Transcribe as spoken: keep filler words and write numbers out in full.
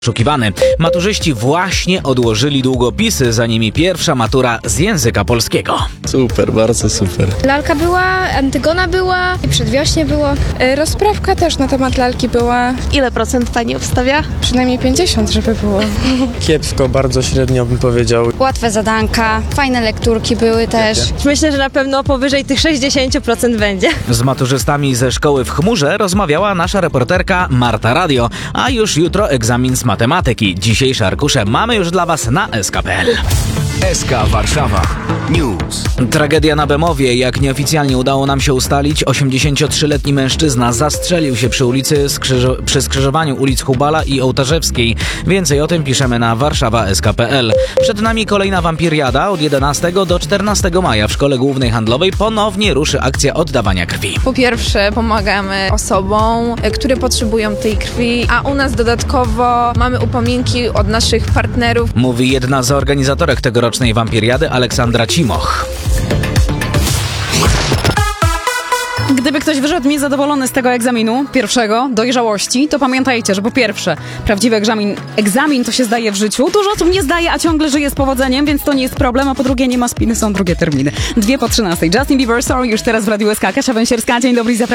Oszukiwany. Maturzyści właśnie odłożyli długopisy, za nimi pierwsza matura z języka polskiego. Super, bardzo super. Lalka była, Antygona była, przedwiośnie było. E, Rozprawka też na temat lalki była. Ile procent pani obstawia? Przynajmniej pięćdziesiąt, żeby było. Kiepsko, bardzo średnio bym powiedział. Łatwe zadanka, fajne lekturki były też. Myślę, że na pewno powyżej tych sześćdziesiąt procent będzie. Z maturzystami ze szkoły w chmurze rozmawiała nasza reporterka Marta Radio, a już jutro egzamin z matematyki. Dzisiejsze arkusze mamy już dla Was na S K kropka P L. S K Warszawa News. Tragedia na Bemowie. Jak nieoficjalnie udało nam się ustalić, osiemdziesięciotrzyletni mężczyzna zastrzelił się przy ulicy skrzyżo- przy skrzyżowaniu ulic Hubala i Ołtarzewskiej. Więcej o tym piszemy na warszawa kropka S K kropka P L. Przed nami kolejna wampiriada. Od jedenastego do czternastego maja w Szkole Głównej Handlowej ponownie ruszy akcja oddawania krwi. Po pierwsze pomagamy osobom, e, które potrzebują tej krwi, a u nas dodatkowo mamy upominki od naszych partnerów. Mówi jedna z organizatorek tegorocznej wampiriady, Aleksandra Cimoch. Gdyby ktoś wyszedł niezadowolony z tego egzaminu, pierwszego, dojrzałości, to pamiętajcie, że po pierwsze, prawdziwy egzamin, egzamin to się zdaje w życiu. Dużo osób nie zdaje, a ciągle żyje z powodzeniem, więc to nie jest problem, a po drugie nie ma spiny, są drugie terminy. Dwie po trzynastej. Justin Bieber, Sorry, już teraz w Radiu S K. Kasia Węsierska, dzień dobry, zapraszam.